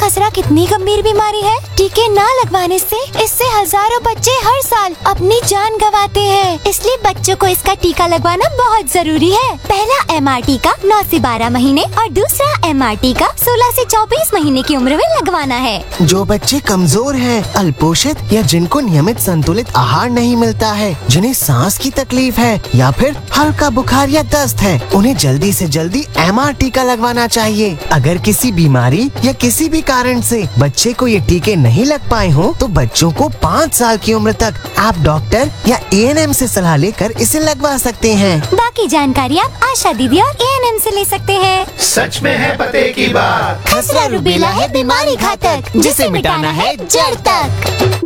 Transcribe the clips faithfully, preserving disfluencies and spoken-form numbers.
खसरा कितनी गंभीर बीमारी है। टीके न लगवाने से इससे हजारों बच्चे हर साल अपनी जान गंवाते हैं, इसलिए बच्चों को इसका टीका लगवाना बहुत जरूरी है। पहला एम आर टीका नौ से बारह महीने और दूसरा एम आर टीका सोलह से चौबीस महीने की उम्र में लगवाना है। जो बच्चे कमजोर हैं, अल्पोषित या जिनको नियमित संतुलित आहार नहीं मिलता है, जिन्हें सांस की तकलीफ है या फिर हल्का बुखार या दस्त है, उन्हें जल्दी से जल्दी एम आर टीका लगवाना चाहिए। अगर किसी बीमारी या किसी भी कारण से बच्चे को ये टीके नहीं लग पाए हों, तो बच्चों को पाँच साल की उम्र तक आप डॉक्टर या ए एन एम से सलाह लेकर इसे लगवा सकते हैं। बाकी जानकारी आप आशा दीदी और ए एन एम से ले सकते हैं। सच में है पते की बात। खसरा रूबेला है बीमारी घातक, जिसे मिटाना है जड़ तक।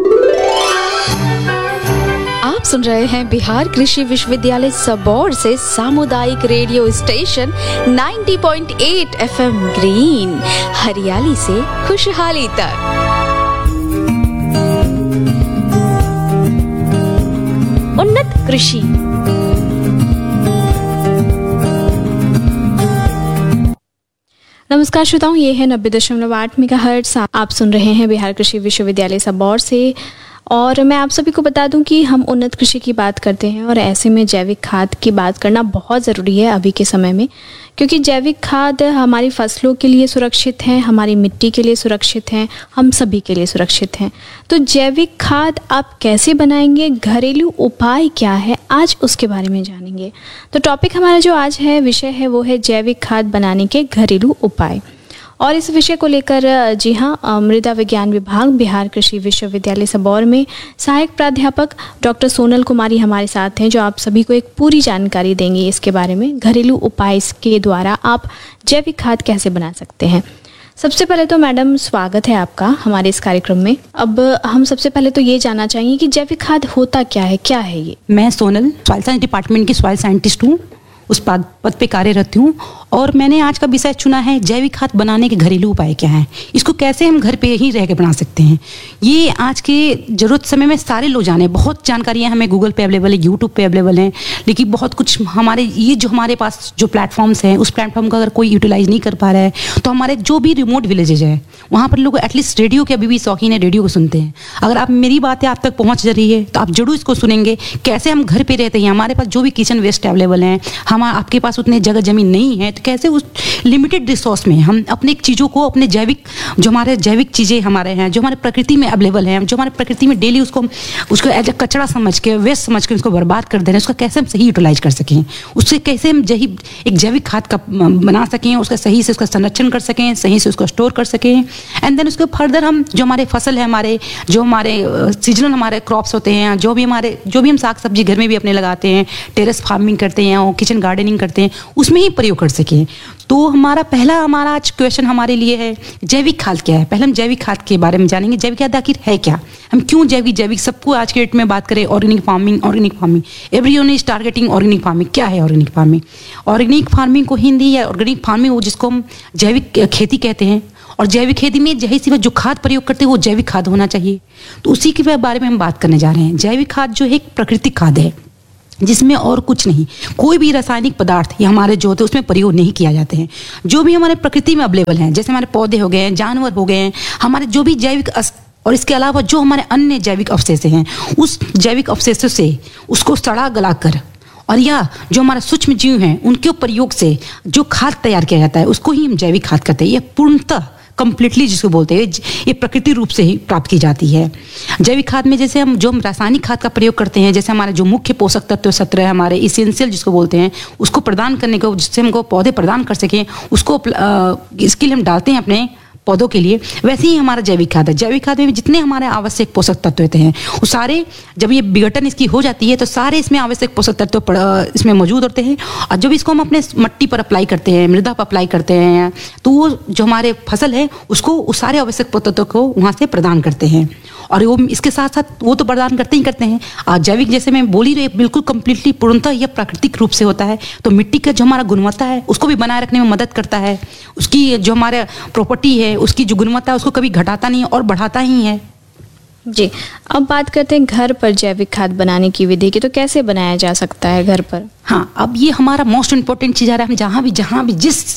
आप सुन रहे हैं बिहार कृषि विश्वविद्यालय सबौर से सामुदायिक रेडियो स्टेशन नब्बे पॉइंट आठ एफ एम ग्रीन, हरियाली से खुशहाली तक। उन्नत कृषि। नमस्कार श्रोताओं, ये है नब्बे दशमलव आठ मेगाहर्ट्ज। आप सुन रहे हैं बिहार कृषि विश्वविद्यालय सबौर से, और मैं आप सभी को बता दूं कि हम उन्नत कृषि की बात करते हैं और ऐसे में जैविक खाद की बात करना बहुत ज़रूरी है अभी के समय में, क्योंकि जैविक खाद हमारी फसलों के लिए सुरक्षित हैं, हमारी मिट्टी के लिए सुरक्षित हैं, हम सभी के लिए सुरक्षित हैं। तो जैविक खाद आप कैसे बनाएंगे, घरेलू उपाय क्या है, आज उसके बारे में जानेंगे। तो टॉपिक हमारा जो आज है, विषय है, वो है जैविक खाद बनाने के घरेलू उपाय। और इस विषय को लेकर जी हाँ, मृदा विज्ञान विभाग बिहार कृषि विश्वविद्यालय सबौर में सहायक प्राध्यापक डॉक्टर सोनल कुमारी हमारे साथ हैं, जो आप सभी को एक पूरी जानकारी देंगी इसके बारे में, घरेलू उपाय के द्वारा आप जैविक खाद कैसे बना सकते हैं। सबसे पहले तो मैडम स्वागत है आपका हमारे इस कार्यक्रम में। अब हम सबसे पहले तो ये जानना चाहेंगे कि जैविक खाद होता क्या है, क्या है ये? मैं सोनल सॉइल साइंस डिपार्टमेंट की सॉइल साइंटिस्ट हूँ, उस पद पद पे कार्यरत हूँ, और मैंने आज का विषय चुना है जैविक खाद बनाने के घरेलू उपाय क्या हैं, इसको कैसे हम घर पे ही रह के बना सकते हैं। ये आज के जरूरत समय में सारे लोग जाने, बहुत जानकारियाँ हमें गूगल पे अवेलेबल है, यूट्यूब पे अवेलेबल हैं, लेकिन बहुत कुछ हमारे ये जो हमारे पास जो प्लेटफॉर्म्स हैं, उस प्लेटफॉर्म का अगर कोई यूटिलाइज नहीं कर पा रहा है, तो हमारे जो भी रिमोट विलेजेज है वहाँ पर लोग एटलीस्ट रेडियो के अभी भी शौकीन है, रेडियो को सुनते हैं। अगर आप मेरी बातें आप तक पहुँच रही है तो आप जरूर इसको सुनेंगे, कैसे हम घर पर रहते हैं, हमारे पास जो भी किचन वेस्ट अवेलेबल हैं, हम आपके पास उतने जगह जमीन नहीं है, तो कैसे उस लिमिटेड रिसोर्स में हम अपने चीज़ों को, अपने जैविक जो हमारे जैविक चीज़ें हमारे हैं, जो हमारे प्रकृति में अवेलेबल हैं, जो हमारे प्रकृति में डेली उसको उसको एज ए कचरा समझ के, वेस्ट समझ के उसको बर्बाद कर दे रहे हैं, उसका कैसे हम सही यूटिलाइज कर सकें, उससे कैसे हम जही एक जैविक खाद का बना सकें, उसका सही से उसका संरक्षण कर सकें, सही से उसको स्टोर कर सकें, एंड देन उसको फर्दर हम जो हमारे फसल है, हमारे जो हमारे सीजनल हमारे क्रॉप्स होते हैं, जो भी हमारे जो भी हम साग सब्जी घर में भी अपने लगाते हैं, टेरेस फार्मिंग करते हैं और किचन गार्डनिंग करते हैं, उसमें ही प्रयोग कर सकें। तो हमारा पहला हमारा आज क्वेश्चन हमारे लिए है जैविक खाद क्या है। पहले हम जैविक खाद के बारे में जानेंगे, जैविक खाद आखिर है क्या, हम क्यों जैविक जैविक सबको आज के डेट में बात करें। Organic farming, organic farming, everyone is targeting organic farming. क्या है ऑर्गेनिक फार्मिंग? ऑर्गेनिक फार्मिंग को हिंदी या ऑर्गेनिक फार्मिंग वो जिसको हम जैविक खेती कहते हैं, और जैविक खेती में जही सी जो खाद प्रयोग करते हैं वो जैविक खाद होना चाहिए। तो उसी के बारे में हम बात करने जा रहे हैं। जैविक खाद जो है एक प्राकृतिक खाद है, जिसमें और कुछ नहीं, कोई भी रासायनिक पदार्थ ये हमारे जो होते हैं उसमें प्रयोग नहीं किया जाते हैं। जो भी हमारे प्रकृति में अवेलेबल हैं, जैसे हमारे पौधे हो गए हैं, जानवर हो गए हैं, हमारे जो भी जैविक अस, और इसके अलावा जो हमारे अन्य जैविक अवशेष हैं, उस जैविक अवशेषों से उसको सड़ा गला कर, और या जो हमारे सूक्ष्म जीव हैं उनके प्रयोग से जो खाद तैयार किया जाता है उसको ही हम जैविक खाद कहते हैं। यह पूर्णतः कंप्लीटली जिसको बोलते हैं ये प्रकृति रूप से ही प्राप्त की जाती है। जैविक खाद में जैसे हम जो हम रासायनिक खाद का प्रयोग करते हैं, जैसे हमारे जो मुख्य पोषक तत्व सत्र है, हमारे इसेंशियल जिसको बोलते हैं, उसको प्रदान करने को, जिससे हमको पौधे प्रदान कर सकें, उसको इसके लिए हम डालते हैं अपने पौधों के लिए, वैसे ही हमारा जैविक खाद है। जैविक खाद में जितने हमारे आवश्यक पोषक तत्व होते हैं वो सारे, जब ये विघटन इसकी हो जाती है तो सारे इसमें आवश्यक पोषक तत्व इसमें मौजूद होते हैं, और जब इसको हम अपने मट्टी पर अप्लाई करते हैं, मृदा पर अप्लाई करते हैं, तो वो जो हमारे फसल है उसको उस सारे आवश्यक पोषक तत्व को वहाँ से प्रदान करते हैं। और वो इसके साथ साथ वो तो प्रदान करते ही करते हैं। और जैविक जैसे मैं बोली रही, बिल्कुल कंप्लीटली पूर्णतः यह प्राकृतिक रूप से होता है, तो मिट्टी का जो हमारा गुणवत्ता है उसको भी बनाए रखने में मदद करता है। उसकी जो हमारे प्रॉपर्टी है, उसकी जो गुणवत्ता है उसको कभी घटाता नहीं और बढ़ाता ही है। जी, अब बात करते हैं घर पर जैविक खाद बनाने की विधि की। तो कैसे बनाया जा सकता है घर पर? हाँ, अब ये हमारा मोस्ट इम्पोर्टेंट चीज़ आ रहा है। हम जहाँ भी जहाँ भी जिस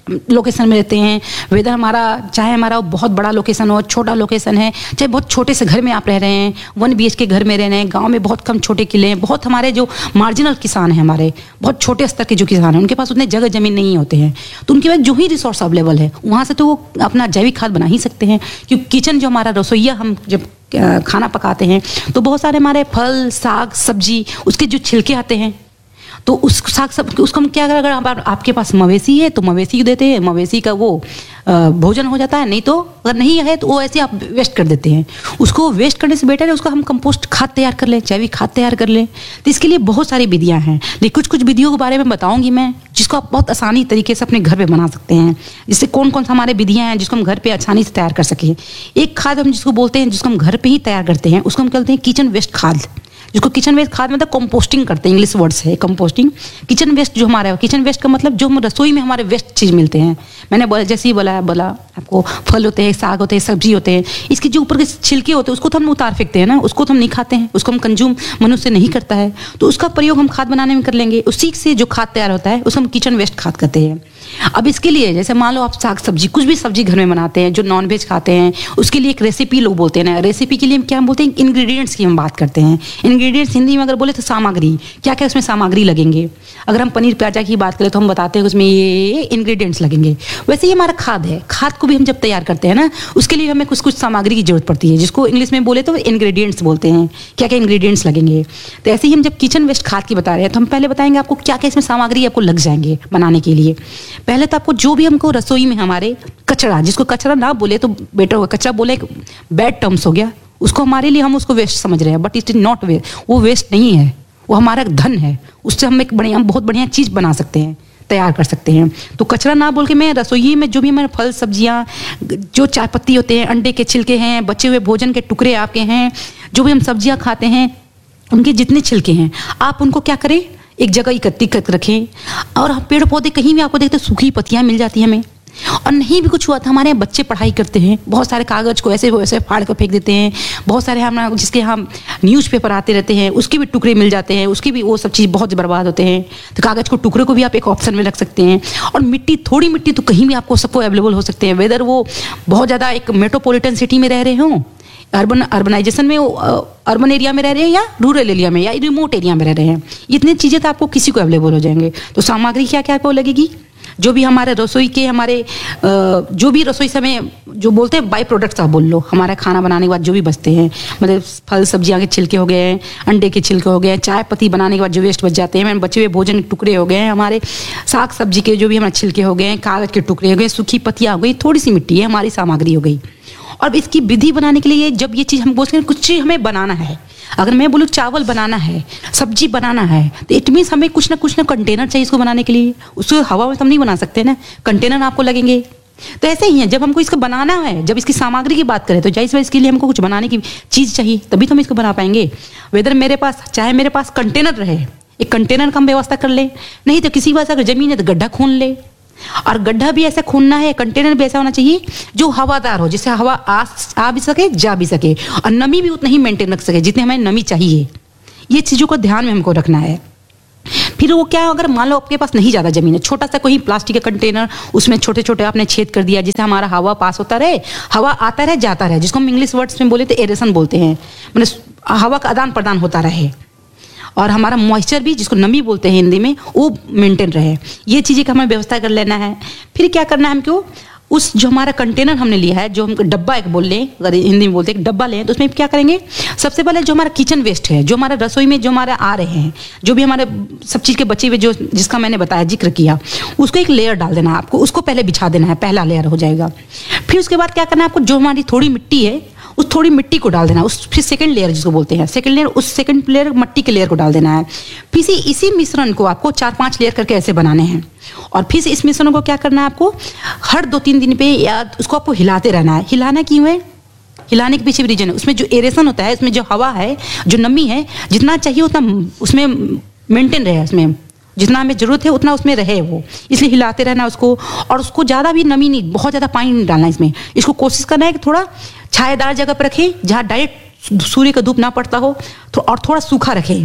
लोकेशन में रहते हैं, वेदर हमारा चाहे हमारा बहुत बड़ा लोकेशन हो, छोटा लोकेशन है, चाहे बहुत छोटे से घर में आप रह रहे हैं, वन बी एच के घर में रह रहे हैं, गांव में बहुत कम छोटे किले हैं, बहुत हमारे जो मार्जिनल किसान हैं, हमारे बहुत छोटे स्तर के जो किसान हैं, उनके पास उतने जगह जमीन नहीं होते हैं, तो उनके पास जो ही रिसोर्स अवेलेबल है वहाँ से तो वो अपना जैविक खाद बना ही सकते हैं। क्योंकि किचन जो हमारा रसोईया हम जब खाना पकाते हैं तो बहुत सारे हमारे फल, साग, सब्जी, उसके जो छिलके आते हैं, तो उस साग सब उसको हम क्या करें, अगर आप, आपके पास मवेशी है तो मवेशी को देते हैं, मवेशी का वो आ, भोजन हो जाता है। नहीं तो अगर नहीं है तो वो ऐसे आप वेस्ट कर देते हैं। उसको वेस्ट करने से बेटर है उसको हम कंपोस्ट खाद तैयार कर लें, जैविक खाद तैयार कर लें। तो इसके लिए बहुत सारी विधियां हैं, लेकिन कुछ कुछ विधियों के बारे में बताऊंगी मैं, जिसको आप बहुत आसानी तरीके से अपने घर पे बना सकते हैं। जिससे कौन कौन सा हमारे विधियां हैं जिसको हम घर पे आसानी से तैयार कर सकें। एक खाद हम जिसको बोलते हैं, जिसको हम घर पे ही तैयार करते हैं, उसको हम कहते हैं किचन वेस्ट खाद। जिसको किचन वेस्ट खाद मतलब कंपोस्टिंग करते हैं, इंग्लिश वर्ड्स है कंपोस्टिंग। किचन वेस्ट जो हमारा है, किचन वेस्ट का मतलब जो हम रसोई में हमारे वेस्ट चीज़ मिलते हैं, मैंने बोला जैसे ही बोला बोला आपको, फल होते हैं, साग होते हैं, सब्जी होते हैं, इसके जो ऊपर के छिलके होते हैं उसको तो हम उतार फेंकते हैं ना, उसको तो हम नहीं खाते हैं, उसको हम कंज्यूम मनुष्य नहीं करता है, तो उसका प्रयोग हम खाद बनाने में कर लेंगे। उसी से जो खाद तैयार होता है उसको हम किचन वेस्ट खाद कहते हैं। अब इसके लिए जैसे मान लो आप साग सब्जी कुछ भी सब्जी घर में बनाते हैं, जो नॉन वेज खाते हैं, उसके लिए एक रेसिपी लोग बोलते हैं ना, रेसिपी के लिए हम क्या बोलते हैं, इंग्रेडिएंट्स की हम बात करते हैं। इंग्रेडिएंट्स हिंदी में अगर बोले तो सामग्री, क्या क्या उसमें सामग्री लगेंगे। अगर हम पनीर प्याजा की बात करें तो हम बताते हैं उसमें ये इंग्रेडिएंट्स लगेंगे। वैसे ही हमारा खाद है, खाद को भी हम जब तैयार करते हैं ना, उसके लिए हमें कुछ कुछ सामग्री की जरूरत पड़ती है, जिसको इंग्लिश में बोले तो इंग्रेडिएंट्स बोलते हैं, क्या क्या इंग्रेडिएंट्स लगेंगे। तो ऐसे ही हम जब किचन वेस्ट खाद की बता रहे हैं तो हम पहले बताएंगे आपको क्या क्या इसमें सामग्री आपको लग जाएंगे बनाने के लिए। पहले तो आपको जो भी हमको रसोई में हमारे कचरा, जिसको कचरा ना बोले तो बेटर होगा, कचरा बोले बैड टर्म्स हो गया, उसको हमारे लिए हम उसको वेस्ट समझ रहे हैं, but it is not waste. वो वेस्ट नहीं है, वो हमारा धन है, उससे हम एक बढ़िया बहुत बढ़िया चीज़ बना सकते हैं, तैयार कर सकते हैं। तो कचरा ना बोल के मैं रसोई में जो भी हमारे फल सब्जियां, जो चाय पत्ती होते हैं, अंडे के छिलके हैं, बचे हुए भोजन के टुकड़े आपके हैं, जो भी हम सब्जियां खाते हैं, उनके जितने छिलके हैं आप उनको क्या करें, एक जगह इकट्ठी करके रखें। और पेड़ पौधे कहीं भी आपको देखते हैं सूखी पत्तियां मिल जाती हैं हमें, और नहीं भी कुछ हुआ था, हमारे यहाँ बच्चे पढ़ाई करते हैं, बहुत सारे कागज को ऐसे वैसे फाड़ कर फेंक देते हैं, बहुत सारे हम जिसके हम न्यूज़पेपर आते रहते हैं उसके भी टुकड़े मिल जाते हैं, उसकी भी वो सब चीज़ बहुत बर्बाद होते हैं। तो कागज को टुकड़े को भी आप एक ऑप्शन में रख सकते हैं। और मिट्टी, थोड़ी मिट्टी तो कहीं भी आपको सबको अवेलेबल हो सकते हैं, वेदर वो बहुत ज़्यादा एक मेट्रोपॉलिटन सिटी में रह रहे हों, अर्बन अर्बनाइजेशन में, अर्बन एरिया में रह रहे हैं या रूरल एरिया में या रिमोट एरिया में रह रहे हैं, इतनी चीज़ें तो आपको किसी को अवेलेबल हो जाएंगे। तो सामग्री क्या क्या आपको लगेगी, जो भी हमारे रसोई के हमारे जो भी रसोई समय जो बोलते हैं बाई प्रोडक्ट्स आप बोल लो, हमारा खाना बनाने के बाद जो भी बचते हैं, मतलब फल सब्जियां के छिलके हो गए, अंडे के छिलके हो गए, चाय पत्ती बनाने के बाद जो वेस्ट बच जाते हैं, बचे हुए भोजन के टुकड़े हो गए, हमारे साग सब्जी के जो भी हमारे छिलके हो गए, कागज के टुकड़े हो गए, सूखी पत्तियाँ हो गई, थोड़ी सी मिट्टी है, हमारी सामग्री हो गई। और इसकी विधि बनाने के लिए जब ये चीज़ हम बोलते हैं कुछ चीज़ हमें बनाना है, अगर मैं बोलूँ चावल बनाना है, सब्जी बनाना है, तो इट मीन्स हमें कुछ ना कुछ ना कंटेनर चाहिए इसको बनाने के लिए। उसको हवा में तो हम नहीं बना सकते ना, कंटेनर आपको लगेंगे। तो ऐसे ही है, जब हमको इसको बनाना है, जब इसकी सामग्री की बात करें तो जाहिर सी इसके लिए हमको कुछ बनाने की चीज़ चाहिए, तभी तो हम इसको बना पाएंगे। वेदर मेरे पास चाहे मेरे पास कंटेनर रहे, एक कंटेनर का हम व्यवस्था कर ले, नहीं तो किसी पास अगर जमीन है तो गड्ढा खून ले, और गड्ढा भी ऐसा खूनना है, कंटेनर भी ऐसा होना चाहिए जो हवादार हो, जिससे हवा आ, आ भी सके, जा भी सके, और नमी भी उतना ही मेंटेन रख सके जितनी हमें नमी चाहिए। ये चीज़ों को ध्यान में हमको रखना है। फिर वो क्या, अगर मान लो आपके पास नहीं ज़्यादा जमीन है, छोटा सा कोई प्लास्टिक का कंटेनर, उसमें छोटे छोटे आपने छेद कर दिया जिससे हमारा हवा पास होता रहे, हवा आता रहे जाता रहे, जिसको हम इंग्लिश वर्ड्स में बोले तो एरेशन बोलते हैं, मतलब हवा का आदान प्रदान होता रहे, और हमारा मॉइस्चर भी, जिसको नमी बोलते हैं हिंदी में, वो मेंटेन रहे। ये चीज़ें का हमें व्यवस्था कर लेना है। फिर क्या करना है हमको, उस जो हमारा कंटेनर हमने लिया है, जो हम डब्बा एक बोल लें, अगर हिंदी में बोलते हैं डब्बा लें, तो उसमें क्या करेंगे, सबसे पहले जो हमारा किचन वेस्ट है, जो हमारा रसोई में जो हमारे आ रहे हैं, जो भी हमारे सब चीज़ के बचे हुए जो जिसका मैंने बताया, जिक्र किया, उसको एक लेयर डाल देना है आपको, उसको पहले बिछा देना है, पहला लेयर हो जाएगा। फिर उसके बाद क्या करना है आपको, जो हमारी थोड़ी मिट्टी है उस थोड़ी मिट्टी को डाल देना, उस फिर सेकंड लेयर जिसको बोलते हैं, सेकंड लेयर, उस सेकंड लेयर मिट्टी के लेयर को डाल देना है। फिर इसी इसी मिश्रण को आपको चार पांच लेयर करके ऐसे बनाने हैं, और फिर से इस मिश्रण को क्या करना है आपको, हर दो तीन दिन पे या उसको आपको हिलाते रहना है। हिलाना क्यों है, हिलाने के पीछे भी रीजन है, उसमें जो एरेशन होता है, उसमें जो हवा है, जो नमी है, जितना चाहिए उतना उसमें मेंटेन रहे, उसमें जितना हमें जरूरत है उतना उसमें रहे वो, इसलिए हिलाते रहना उसको। और उसको ज़्यादा भी नमी नहीं, बहुत ज़्यादा पानी नहीं डालना इसमें, इसको कोशिश करना है कि थोड़ा छायादार जगह पर रखें जहाँ डायरेक्ट सूर्य का धूप ना पड़ता हो, तो और थोड़ा सूखा रखें,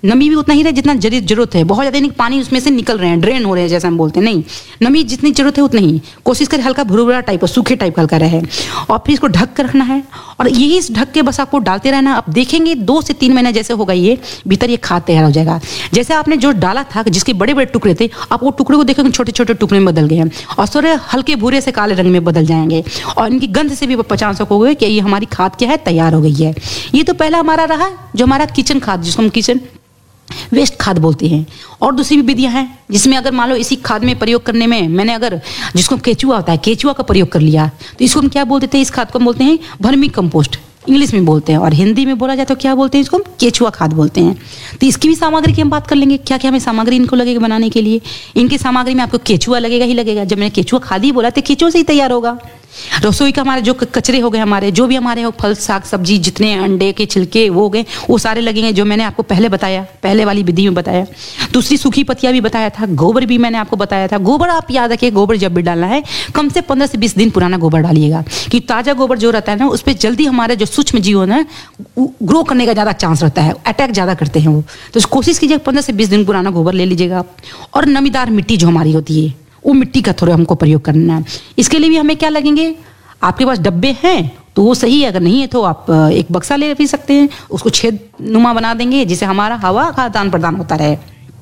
नमी भी उतना ही रहे जितना जरूरत है। बहुत ज़्यादा नहीं पानी उसमें से निकल रहे हैं, ड्रेन हो रहे हैं जैसे हम बोलते हैं, नहीं, नमी जितनी जरूरत है उतनी ही कोशिश करें, हल्का भुरभुरा टाइप का, सूखे टाइप का हल्का रहे, और फिर इसको ढक कर रखना है। और यही ढक के बस आपको डालते रहना। आप देखेंगे दो से तीन महीने जैसे होगा ये भीतर ये खाद तैयार हो जाएगा। जैसे आपने जो डाला था जिसके बड़े बड़े टुकड़े थे, आप वो टुकड़े को देखेंगे छोटे छोटे टुकड़े में बदल गए हैं और थोड़े हल्के भूरे से काले रंग में बदल जाएंगे, और इनकी गंध से भी पहचान सकोगे कि ये हमारी खाद क्या है, तैयार हो गई है। ये तो पहला हमारा रहा जो हमारा किचन खाद, जिसको हम किचन वेस्ट खाद बोलते हैं। और दूसरी भी विधियां हैं जिसमें अगर मान लो इसी खाद में प्रयोग करने में मैंने अगर जिसको केचुआ होता है, केचुआ का प्रयोग कर लिया, तो इसको हम क्या बोलते हैं, इस खाद को हम बोलते हैं वर्मी कंपोस्ट, इंग्लिश में बोलते हैं, और हिंदी में बोला जाए तो क्या बोलते हैं, इसको हम केचुआ खाद बोलते हैं। तो इसकी भी सामग्री की हम बात कर लेंगे, क्या क्या हमें सामग्री इनको लगेगा बनाने के लिए। इनकी सामग्री में आपको केचुआ लगेगा ही लगेगा। जब मैंने केचुआ खाद ही बोला तो केचुआ से ही तैयार होगा। रसोई का हमारे जो कचरे हो गए, हमारे जो भी हमारे हो फल साग सब्जी, जितने अंडे के छिलके वो हो गए, वो सारे लगेंगे जो मैंने आपको पहले बताया, पहले वाली विधि में बताया। दूसरी सूखी पत्तियां भी बताया था, गोबर भी मैंने आपको बताया था। गोबर आप याद रखिए, गोबर जब भी डालना है कम से पंद्रह से बीस दिन पुराना गोबर डालिएगा, कि ताज़ा गोबर जो रहता है ना उस पर जल्दी हमारे जो सूक्ष्म जीव है ना ग्रो करने का ज़्यादा चांस रहता है, अटैक ज़्यादा करते हैं वो। तो कोशिश कीजिए पंद्रह से बीस दिन पुराना गोबर ले लीजिएगा आप। और नमीदार मिट्टी जो हमारी होती है वो मिट्टी का थोड़ा हमको प्रयोग करना है। इसके लिए भी हमें क्या लगेंगे, आपके पास डब्बे हैं तो वो सही है, अगर नहीं है तो आप एक बक्सा ले भी सकते हैं, उसको छेद नुमा बना देंगे जिससे हमारा हवा का आदान प्रदान होता रहे।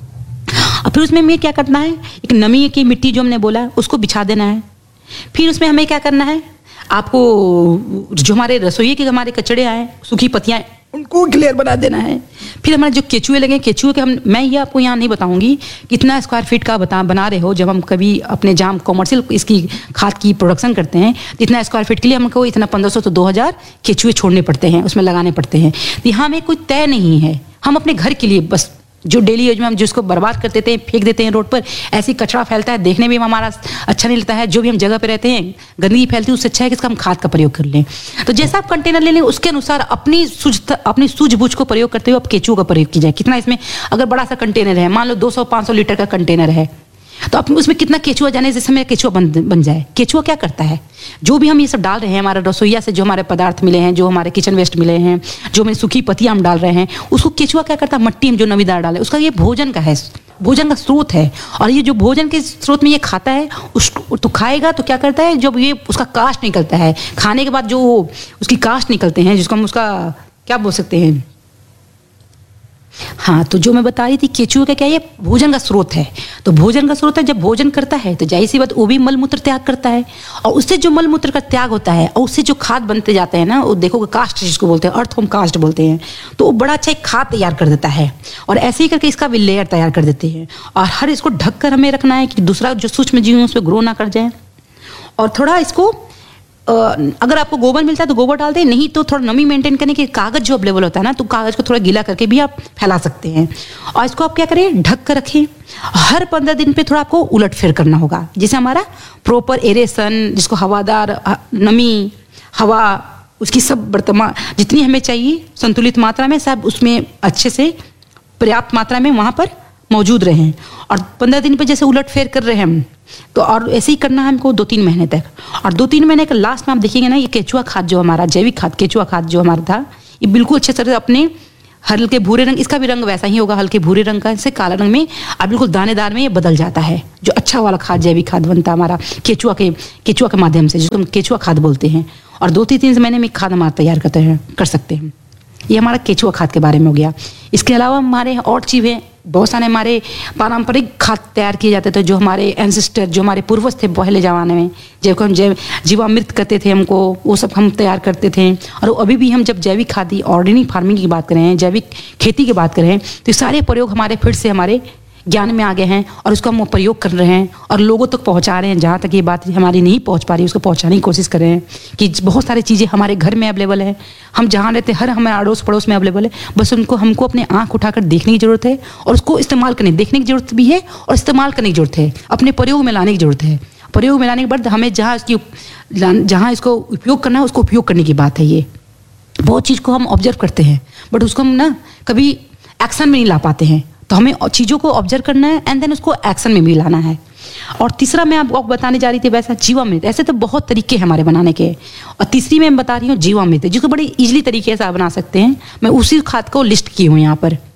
और फिर उसमें हमें क्या करना है, एक नमी की मिट्टी जो हमने बोला उसको बिछा देना है। फिर उसमें हमें क्या करना है, आपको जो हमारे रसोई के हमारे कचड़े आए, सूखी पत्तियां, उनको क्लियर बना देना है। फिर हमारे जो केचुए लगे, केचुए के हम मैं ये आपको यहाँ नहीं बताऊंगी कितना स्क्वायर फीट का बता बना रहे हो। जब हम कभी अपने जहाँ कॉमर्शियल इसकी खाद की प्रोडक्शन करते हैं तो इतना स्क्वायर फीट के लिए हमको इतना पंद्रह सौ तो दो हज़ार केचुए छोड़ने पड़ते हैं, उसमें लगाने पड़ते हैं। तो यहाँ में कोई तय नहीं है, हम अपने घर के लिए बस जो डेली यूज में हम जिसको बर्बाद कर देते हैं, फेंक देते हैं रोड पर, ऐसी कचरा फैलता है, देखने में हमारा अच्छा नहीं लगता है। जो भी हम जगह पे रहते हैं गंदगी फैलती है, उससे अच्छा है कि इसका हम खाद का प्रयोग कर लें। तो जैसा आप कंटेनर ले लें उसके अनुसार अपनी सूझ अपनी सूझबूझ को प्रयोग करते हुए आप केचुओं का प्रयोग कीजिए। कितना इसमें, अगर बड़ा सा कंटेनर है, मान लो दो सौ पाँच सौ लीटर का कंटेनर है, तो आप उसमें कितना केचुआ जाने जिससे हमें केचुआ बन बन जाए। केचुआ क्या करता है, जो भी हम ये सब डाल रहे हैं हमारे रसोईया से, जो हमारे पदार्थ मिले हैं, जो हमारे किचन वेस्ट मिले हैं, जो हमें सूखी पत्तियां हम डाल रहे हैं, उसको केचुआ क्या करता है, मट्टी में जो नमीदार डाले उसका ये भोजन का है, भोजन का स्रोत है। और ये जो भोजन के स्रोत में ये खाता है, उसको तो खाएगा तो क्या करता है, जब ये उसका कास्ट निकलता है, खाने के बाद जो उसकी कास्ट निकलते हैं, जिसको हम उसका क्या बोल सकते हैं, हाँ, तो जो मैं बता रही थी केचुए का क्या, ये भोजन का स्रोत है। तो भोजन का स्रोत है, जब भोजन करता है तो जाहिर सी बात वो भी मल मूत्र त्याग करता है, और उससे जो मल मूत्र का त्याग होता है और उससे जो खाद बनते जाते हैं ना, वो देखोगे कास्ट जिसको बोलते हैं, अर्थ होम कास्ट बोलते हैं, तो वो बड़ा अच्छा एक खाद तैयार कर देता है। और ऐसे ही करके इसका भी लेयर तैयार कर देते हैं। और हर इसको ढक कर हमें रखना है कि दूसरा जो सूक्ष्म जीव है उस पर ग्रो ना कर जाए। और थोड़ा इसको अगर आपको गोबर मिलता है तो गोबर डाल दें, नहीं तो थोड़ा नमी मेंटेन करने के कागज जो अवेलेबल होता है ना, तो कागज को थोड़ा गीला करके भी आप फैला सकते हैं। और इसको आप क्या करें, ढक कर रखें। हर पंद्रह दिन पे थोड़ा आपको उलट फेर करना होगा, जिससे हमारा प्रॉपर एरेशन, जिसको हवादार नमी हवा उसकी सब वर्तमान जितनी हमें चाहिए संतुलित मात्रा में, सब उसमें अच्छे से पर्याप्त मात्रा में वहाँ पर मौजूद रहें। और पंद्रह दिन पे जैसे उलट फेर कर रहे हैं हम, तो और ऐसे ही करना है हमको दो तीन महीने तक। और दो तीन महीने के लास्ट में आप देखेंगे ना, ये केचुआ खाद जो हमारा जैविक खाद, केचुआ खाद जो हमारा था, ये बिल्कुल अच्छे तरह अपने हल्के भूरे रंग, इसका भी रंग वैसा ही होगा, हल्के भूरे रंग का, इससे काला रंग में अब बिल्कुल दानेदार में ये बदल जाता है। जो अच्छा वाला खाद जैविक खाद बनता है हमारा केचुआ के केचुआ के माध्यम से, जिसको हम केचुआ खाद बोलते हैं। और दो तीन तीन महीने में खाद हमारा तैयार करते हैं कर सकते हैं। ये हमारा केचुआ खाद के बारे में हो गया। इसके अलावा हमारे और चीज़ें बहुत सारे हमारे पारंपरिक खाद तैयार किए जाते थे, जो हमारे एंसेस्टर, जो हमारे पूर्वज थे पहले ज़माने में, जब हम जैव जीवामृत करते थे हमको, वो सब हम तैयार करते थे। और अभी भी हम जब जैविक खादी ऑर्गेनिक फार्मिंग की बात करें, जैविक खेती की बात करें, तो सारे प्रयोग हमारे फिर से हमारे ज्ञान में आ गए हैं और उसका हम प्रयोग कर रहे हैं और लोगों तक पहुंचा रहे हैं। जहाँ तक ये बात हमारी नहीं पहुंच पा रही उसको पहुंचाने की कोशिश कर रहे हैं कि बहुत सारी चीज़ें हमारे घर में अवेलेबल है, हम जहाँ रहते हर हमारे अड़ोस पड़ोस में अवेलेबल है। बस उनको हमको अपने आँख उठाकर देखने की ज़रूरत है और उसको इस्तेमाल करने देखने की ज़रूरत भी है और इस्तेमाल करने की ज़रूरत है, अपने प्रयोग में लाने की ज़रूरत है। प्रयोग में लाने के बाद हमें जहाँ इसकी जहाँ इसको उपयोग करना है उसको उपयोग करने की बात है। ये बहुत चीज़ को हम ऑब्जर्व करते हैं बट उसको हम ना कभी एक्शन में नहीं ला पाते हैं। तो हमें चीज़ों को ऑब्जर्व करना है एंड देन उसको एक्शन में भी लाना है। और तीसरा मैं आपको बताने जा रही थी वैसा जीवामृत। ऐसे तो बहुत तरीके हैं हमारे बनाने के, और तीसरी मैं बता रही हूँ जीवामृत, जिसको बड़े इजीली तरीके से आप बना सकते हैं। मैं उसी खाद को लिस्ट की हूँ यहाँ पर।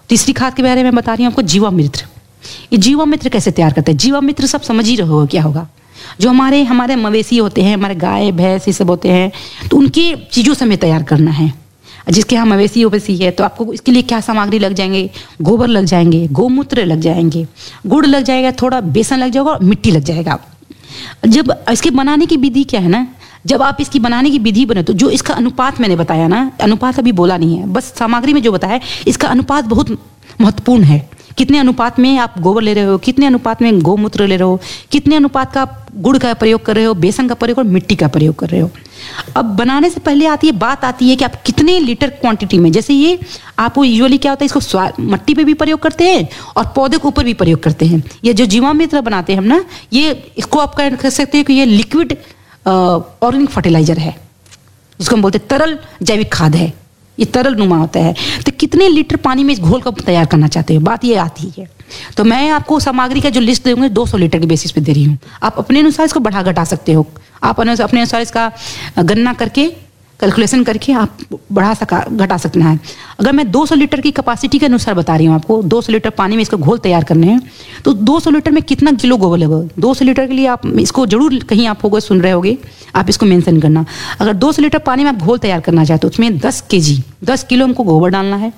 तीसरी खाद के बारे में बता रही हूँ आपको, जीवामृत। ये जीवामृत कैसे तैयार करते हैं? जीवामृत सब समझ ही रहे हो क्या होगा। जो हमारे हमारे मवेशी होते हैं, हमारे गाय भैंस ये सब होते हैं, तो उनके चीज़ों से हमें तैयार करना है। जिसके यहाँ मवेशी ववेशी है तो आपको इसके लिए क्या सामग्री लग जाएंगे? गोबर लग जाएंगे, गोमूत्र लग जाएंगे, गुड़ लग जाएगा, थोड़ा बेसन लग जाएगा और मिट्टी लग जाएगा। जब इसके बनाने की विधि क्या है ना, जब आप इसकी बनाने की विधि बने तो जो इसका अनुपात मैंने बताया ना, अनुपात अभी बोला नहीं है, बस सामग्री में जो बताया, इसका अनुपात बहुत महत्वपूर्ण है। कितने अनुपात में आप गोबर ले रहे हो, कितने अनुपात में गोमूत्र ले रहे हो, कितने अनुपात का आप गुड़ का प्रयोग कर रहे हो, बेसन का प्रयोग और मिट्टी का प्रयोग कर रहे हो। अब बनाने से पहले आती है बात आती है कि आप कितने लीटर क्वांटिटी में, जैसे ये आप यूजुअली क्या होता है, इसको मट्टी पे भी प्रयोग करते हैं और पौधे के ऊपर भी प्रयोग करते हैं। ये जो जीवामृत बनाते हैं हम ना, ये इसको आप कह सकते हैं कि ये लिक्विड ऑर्गेनिक फर्टिलाइजर है, जिसको हम बोलते हैं तरल जैविक खाद है। ये तरल नुमा होता है। तो कितने लीटर पानी में इस घोल को तैयार करना चाहते हो, बात ये आती है। तो मैं आपको सामग्री का जो लिस्ट दूंगी दो सौ लीटर के बेसिस पे दे रही हूँ। आप अपने अनुसार इसको बढ़ा घटा सकते हो, आप अपने अनुसार इसका गणना करके कैलकुलेशन करके आप बढ़ा सका घटा सकना है। अगर मैं दो सौ लीटर की कैपेसिटी के अनुसार बता रही हूँ आपको, दो सौ लीटर पानी में इसका घोल तैयार करने हैं, तो दो सौ लीटर में कितना किलो गोबर लगेगा? दो सौ लीटर के लिए आप इसको जरूर कहीं आप होगा सुन रहे होगे, आप इसको मेंशन करना। अगर दो सौ लीटर पानी में आप घोल तैयार करना चाहते हो, उसमें दस के जी दस किलो हमको गोबर डालना है।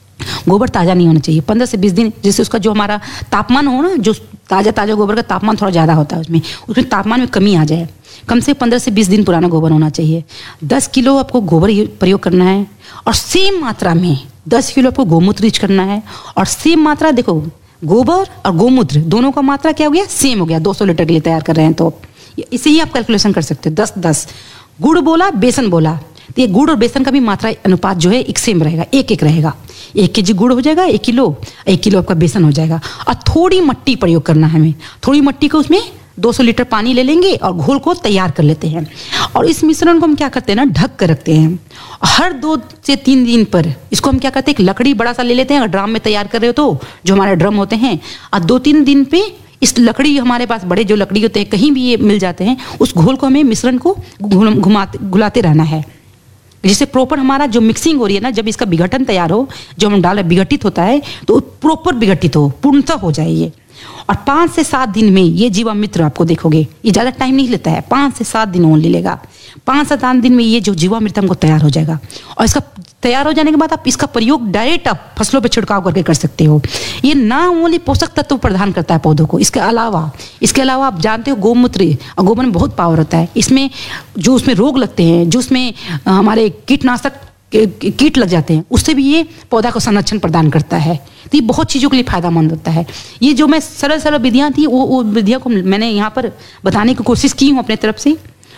गोबर ताज़ा नहीं होना चाहिए, पंद्रह से बीस दिन, जिससे उसका जो हमारा तापमान हो ना, जो ताज़ा ताज़ा गोबर का तापमान थोड़ा ज़्यादा होता है, उसमें उसमें तापमान में कमी आ जाए। कम से पंद्रह से बीस दिन पुराना गोबर होना चाहिए। दस किलो आपको गोबर प्रयोग करना है और सेम मात्रा में दस किलो आपको गोमूत्र यूज करना है। और सेम मात्रा देखो, गोबर और गोमूत्र दोनों का मात्रा क्या हो गया? सेम हो गया। दो सौ लीटर के लिए तैयार कर रहे हैं तो इसे ही आप कैलकुलेशन कर सकते हो। दस दस गुड़ बोला, बेसन बोला, तो ये गुड़ और बेसन का भी मात्रा अनुपात जो है एक सेम रहेगा, एक एक रहेगा। एक के जी गुड़ हो जाएगा, एक किलो एक किलो आपका बेसन हो जाएगा। और थोड़ी मट्टी प्रयोग करना है हमें, थोड़ी मट्टी को उसमें दो सौ लीटर पानी ले लेंगे और घोल को तैयार कर लेते हैं। और इस मिश्रण को हम क्या करते हैं ना, ढक कर रखते हैं। हर दो से तीन दिन पर इसको हम क्या करते हैं, एक लकड़ी बड़ा सा ले लेते हैं। अगर ड्राम में तैयार कर रहे हो तो जो हमारे ड्रम होते हैं, और दो तीन दिन पे इस लकड़ी, हमारे पास बड़े जो लकड़ी होते हैं कहीं भी ये मिल जाते हैं, उस घोल को हमें मिश्रण को घुमाते घुलाते रहना है, जिससे प्रॉपर हमारा जो मिक्सिंग हो रही है ना, जब इसका विघटन तैयार हो, जो हम डाले विघटित होता है, तो प्रॉपर विघटित हो, पूर्णतः हो जाए ये। और पाँच से सात दिन में ये जीवामृत आपको देखोगे, ये ज़्यादा टाइम नहीं लेता है, पाँच से सात दिन ओनली लेगा। पाँच से सात दिन में ये जो जीवामृत हमको तैयार हो जाएगा। और इसका तैयार हो जाने के बाद आप इसका प्रयोग डायरेक्ट आप फसलों पे छिड़काव करके कर सकते हो। ये ना ओनली पोषक तत्व प्रदान करता है पौधों को, इसके अलावा इसके अलावा आप जानते हो गोमूत्र और गोबर में बहुत पावर होता है। इसमें जो उसमें रोग लगते हैं, जो उसमें हमारे कीटनाशक कीट लग जाते हैं, उससे भी ये पौधा को संरक्षण प्रदान करता है। तो ये बहुत चीज़ों के लिए फायदेमंद होता है। ये जो मैं सरल सरल विधियाँ थी, वो वो विधियों को मैंने यहाँ पर बताने की कोशिश की हूँ अपने तरफ से।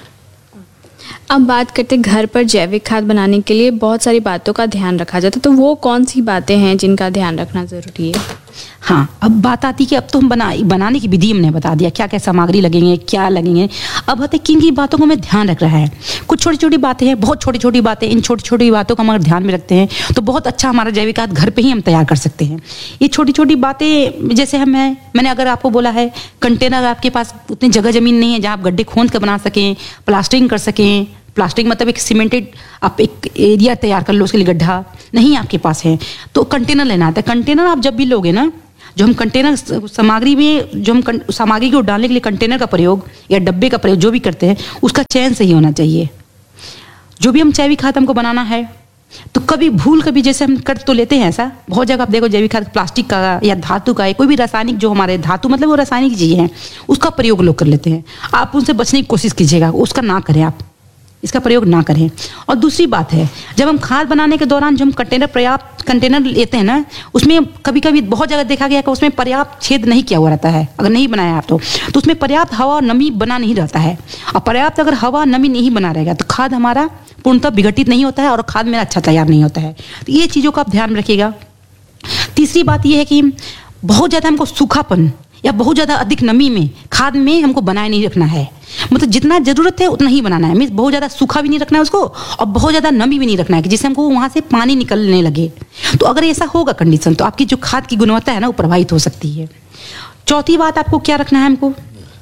अब बात करते हैं घर पर जैविक खाद बनाने के लिए बहुत सारी बातों का ध्यान रखा जाता है, तो वो कौन सी बातें हैं जिनका ध्यान रखना ज़रूरी है? हाँ, अब बात आती है कि अब तो हम बना बनाने की विधि हमने बता दिया, क्या क्या सामग्री लगेंगे, क्या लगेंगे। अब आते किन की बातों को हमें ध्यान रख रहा है। कुछ छोटी छोटी बातें हैं, बहुत छोटी छोटी बातें, इन छोटी छोटी बातों को हम अगर ध्यान में रखते हैं तो बहुत अच्छा हमारा जैविक खाद घर पे ही हम तैयार कर सकते हैं। ये छोटी छोटी बातें, जैसे हम है, मैंने अगर आपको बोला है कंटेनर, आपके पास उतनी जगह जमीन नहीं है जहाँ आप गड्ढे खोद कर बना सकें, प्लास्टरिंग कर सकें। प्लास्टिक मतलब एक सीमेंटेड आप एक एरिया तैयार कर लो, उसके लिए गड्ढा नहीं आपके पास है तो कंटेनर लेना आता है। कंटेनर आप जब भी लोगे ना, जो हम कंटेनर सामग्री में जो हम सामग्री को डालने के लिए कंटेनर का प्रयोग या डब्बे का प्रयोग जो भी करते हैं, उसका चयन सही होना चाहिए। जो भी हम जैविक खाद हमको बनाना है तो कभी भूल कभी जैसे हम कर तो लेते हैं, ऐसा बहुत जगह आप देखो जैविक खाद प्लास्टिक का या धातु का या कोई भी रासायनिक, जो हमारे धातु मतलब वो रासायनिक चीज़ें हैं, उसका प्रयोग लोग कर लेते हैं। आप उनसे बचने की कोशिश कीजिएगा, उसका ना करें, आप इसका प्रयोग ना करें। और दूसरी बात है, जब हम खाद बनाने के दौरान जो हम कंटेनर पर्याप्त कंटेनर लेते हैं ना, उसमें कभी कभी बहुत जगह देखा गया कि उसमें पर्याप्त छेद नहीं किया हुआ रहता है। अगर नहीं बनाया आप तो, तो उसमें पर्याप्त हवा और नमी बना नहीं रहता है। और पर्याप्त अगर हवा नमी नहीं बना रहेगा तो खाद हमारा पूर्णतः विघटित नहीं होता है और खाद मेरा अच्छा तैयार नहीं होता है। तो ये चीज़ों का आप ध्यान रखिएगा। तीसरी बात यह है कि बहुत ज़्यादा हमको सूखापन या बहुत ज़्यादा अधिक नमी में खाद में हमको बनाए नहीं रखना है। मतलब जितना ज़रूरत है उतना ही बनाना है। मीन्स बहुत ज़्यादा सूखा भी नहीं रखना है उसको और बहुत ज़्यादा नमी भी नहीं रखना है कि जिससे हमको वहाँ से पानी निकलने लगे। तो अगर ऐसा होगा कंडीशन, तो आपकी जो खाद की गुणवत्ता है ना वो प्रभावित हो सकती है। चौथी बात आपको क्या रखना है, हमको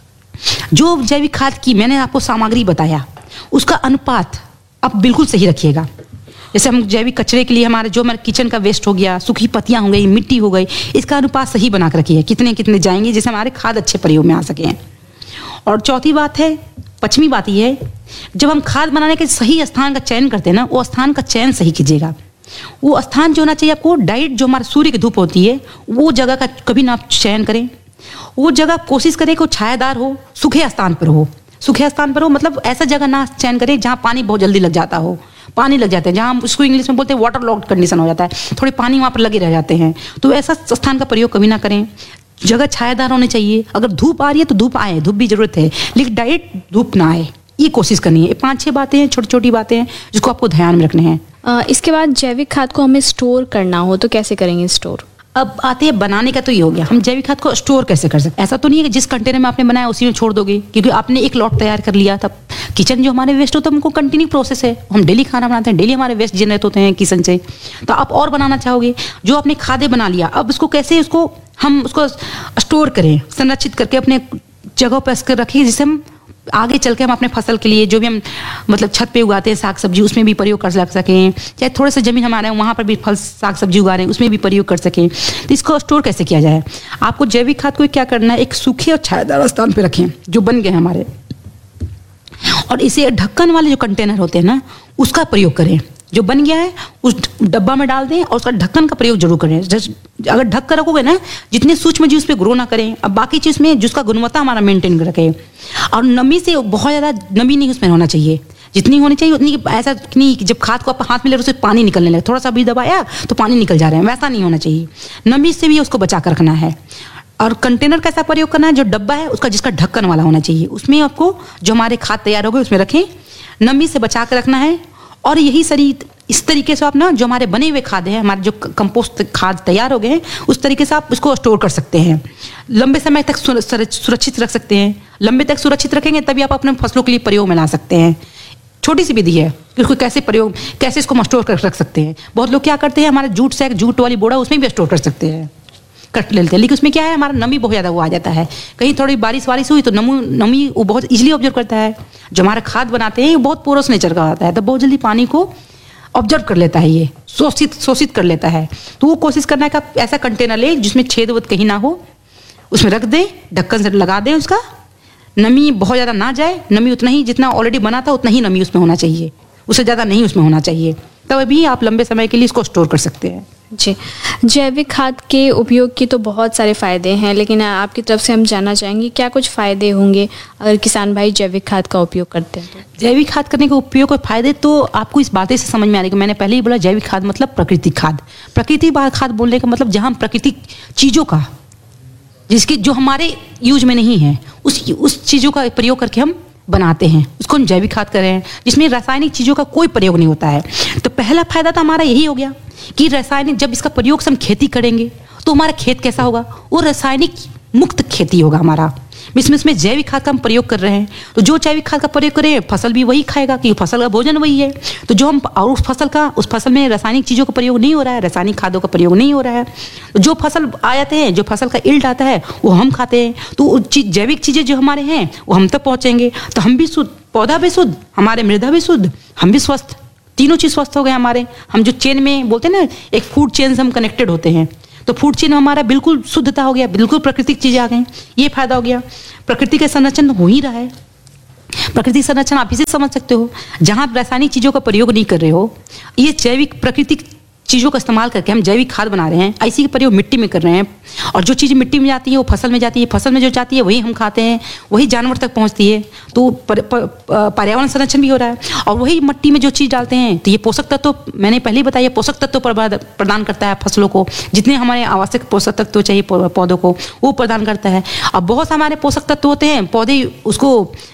जो जैविक खाद की मैंने आपको सामग्री बताया उसका अनुपात आप बिल्कुल सही रखिएगा। जैसे हम जैविक कचरे के लिए हमारे जो हमारे किचन का वेस्ट हो गया, सूखी पत्तियां हो गई, मिट्टी हो गई, इसका अनुपात सही बना कर रखिए, कितने कितने जाएंगे जिससे हमारे खाद अच्छे प्रयोग में आ सकें। और चौथी बात है, पश्चिमी बात ये है, जब हम खाद बनाने के सही स्थान का चयन करते हैं ना, वो स्थान का चयन सही कीजिएगा। वो स्थान जो होना चाहिए आपको, डाइट जो हमारे सूर्य की धूप होती है, वो जगह का कभी ना आप चयन करें। वो जगह कोशिश करें कि छायादार हो, सूखे स्थान पर हो। सूखे स्थान पर हो मतलब ऐसा जगह ना चयन करें जहाँ पानी बहुत जल्दी लग जाता हो, पानी लग जाते हैं, जहाँ हम उसको इंग्लिश में बोलते हैं वाटर लॉक्ड कंडीशन हो जाता है, थोड़े पानी वहाँ पर लगे रह जाते हैं, तो ऐसा स्थान का प्रयोग कभी ना करें। जगह छायादार होनी चाहिए, अगर धूप आ रही है तो धूप आए, धूप भी जरूरत है, लेकिन डायरेक्ट धूप ना आए, ये कोशिश करनी है। ये पांच छह बातें हैं, छोटी छोटी बातें हैं जिसको आपको ध्यान में रखने हैं। अ, इसके बाद जैविक खाद को हमें स्टोर करना हो तो कैसे करेंगे स्टोर? अब आते हैं बनाने का, तो ये हो गया हम जैविक खाद को स्टोर कैसे कर सकते हैं। ऐसा तो नहीं है कि जिस कंटेनर में आपने बनाया उसी में छोड़ दोगे, क्योंकि आपने एक लॉट तैयार कर लिया। तब किचन जो हमारे वेस्ट होता है उनको कंटिन्यू प्रोसेस है, हम डेली खाना बनाते हैं, डेली हमारे वेस्ट जनरेट होते हैं किचन से, तो आप और बनाना चाहोगे। जो आपने खादे बना लिया, अब उसको कैसे उसको हम उसको स्टोर करें, संरक्षित करके अपने जगह पर रखिए, जिससे हम आगे चल के हम अपने फसल के लिए जो भी हम मतलब छत पे उगाते हैं साग सब्जी, उसमें भी प्रयोग कर सकें। चाहे थोड़े से जमीन हमारे वहाँ पर भी फल साग सब्जी उगा रहे हैं, उसमें भी प्रयोग कर सकें। तो इसको स्टोर कैसे किया जाए? आपको जैविक खाद को क्या करना है, एक सूखे और छायादार स्थान पे रखें जो बन गए हमारे, और इसे ढक्कन वाले जो कंटेनर होते हैं ना, उसका प्रयोग करें। जो बन गया है उस डब्बा में डाल दें और उसका ढक्कन का प्रयोग जरूर करें। अगर ढक कर रखोगे ना, जितने सूक्ष्म जीव उस पर ग्रो ना करें। अब बाकी चीज़ में जिसका गुणवत्ता हमारा मेंटेन कर रखें, और नमी से बहुत ज़्यादा नमी नहीं उसमें होना चाहिए, जितनी होनी चाहिए उतनी। ऐसा नहीं कि जब खाद को आप हाथ में ले उससे पानी निकलने लगे, थोड़ा सा भी दबाया तो पानी निकल जा रहे हैं, वैसा नहीं होना चाहिए। नमी से भी उसको बचा कर रखना है। और कंटेनर कैसा प्रयोग करना है, जो डब्बा है उसका जिसका ढक्कन वाला होना चाहिए, उसमें आपको जो हमारे खाद तैयार हो गए उसमें रखें, नमी से बचा कर रखना है। और यही सरी इस तरीके से आप ना जो हमारे बने हुए खाद हैं, हमारे जो कंपोस्ट खाद तैयार हो गए हैं, उस तरीके से आप उसको स्टोर कर सकते हैं, लंबे समय तक सुरक्षित रख सकते हैं। लंबे तक सुरक्षित रखेंगे तभी आप अपने फसलों के लिए प्रयोग में ला सकते हैं। छोटी सी विधि है कि उसको कैसे प्रयोग कैसे इसको स्टोर कर रख सकते हैं। बहुत लोग क्या करते हैं, हमारे जूट सैक जूट वाली बोरा उसमें भी स्टोर कर सकते हैं, कट लेते हैं, लेकिन उसमें क्या है, हमारा नमी बहुत ज़्यादा वो आ जाता है। कहीं थोड़ी बारिश वारिश हुई तो नमू नमी वो बहुत इजीली ऑब्जर्व करता है। जो हमारा खाद बनाते हैं ये बहुत पोरस नेचर का होता है, तो बहुत जल्दी पानी को ऑब्जर्व कर लेता है, ये शोषित शोषित कर लेता है। तो वो कोशिश करना है कि आप ऐसा कंटेनर ले जिसमें छेद वद कहीं ना हो, उसमें रख दें, ढक्कन से लगा दें, उसका नमी बहुत ज़्यादा ना जाए, नमी उतना ही जितना ऑलरेडी बना था उतना ही नमी उसमें होना चाहिए, उससे ज़्यादा नहीं उसमें होना चाहिए। तब भी आप लंबे समय के लिए इसको स्टोर कर सकते हैं। जी, जैविक खाद के उपयोग के तो बहुत सारे फ़ायदे हैं, लेकिन आपकी तरफ से हम जानना चाहेंगे क्या कुछ फ़ायदे होंगे अगर किसान भाई जैविक खाद का उपयोग करते हैं तो? जैविक खाद करने के उपयोग और फायदे तो आपको इस बातें से समझ में आ रही है। मैंने पहले ही बोला, जैविक खाद मतलब प्राकृतिक खाद। प्राकृतिक खाद बोलने का मतलब जहाँ प्राकृतिक चीज़ों का, जिसके जो हमारे यूज में नहीं है, उस उस चीज़ों का प्रयोग करके हम बनाते हैं, उसको हम जैविक खाद कर रहे हैं, जिसमें रासायनिक चीज़ों का कोई प्रयोग नहीं होता है। तो पहला फायदा तो हमारा यही हो गया कि रासायनिक, जब इसका प्रयोग से हम खेती करेंगे तो हमारा खेत कैसा होगा, वो रासायनिक मुक्त खेती होगा हमारा। इसमें इसमें जैविक खाद का हम प्रयोग कर रहे हैं, तो जो जैविक खाद का प्रयोग करें फसल भी वही खाएगा, कि फसल का भोजन वही है। तो जो हम और उस फसल का उस फसल में रासायनिक चीज़ों का प्रयोग नहीं हो रहा है, रासायनिक खादों का प्रयोग नहीं हो रहा है, तो जो फसल आ जाते हैं, जो फसल का इल्ड आता है वो हम खाते हैं। तो जैविक चीज़ें जो हमारे हैं वो हम तक पहुँचेंगे, तो हम भी शुद्ध, पौधा भी शुद्ध, हमारे मृदा भी शुद्ध, हम भी स्वस्थ, तीनों चीज़ स्वस्थ हो गए हमारे। हम जो चेन में बोलते हैं ना, एक फूड चेन से हम कनेक्टेड होते हैं, तो फूड चेन हमारा बिल्कुल शुद्धता हो गया, बिल्कुल प्राकृतिक चीज़ें आ गई, ये फायदा हो गया। प्रकृति का संरक्षण हो ही रहा है। प्रकृति संरक्षण आप इसे समझ सकते हो, जहाँ आप रासायनिक चीज़ों का प्रयोग नहीं कर रहे हो, ये जैविक प्राकृतिक चीज़ों का इस्तेमाल करके हम जैविक खाद बना रहे हैं। ऐसी का प्रयोग मिट्टी में कर रहे हैं, और जो चीज़ मिट्टी में जाती है वो फसल में जाती है, फसल में जो जाती है वही हम खाते हैं, वही जानवर तक पहुंचती है। तो पर्यावरण संरक्षण भी हो रहा है। और वही मिट्टी में जो चीज़ डालते हैं तो ये पोषक तत्व, तो मैंने पहले ही बताया, पोषक तत्व तो प्रदान करता है फसलों को, जितने हमारे आवश्यक पोषक तत्व तो चाहिए पौधों को वो प्रदान करता है। अब बहुत से हमारे पोषक तत्व होते हैं, पौधे उसको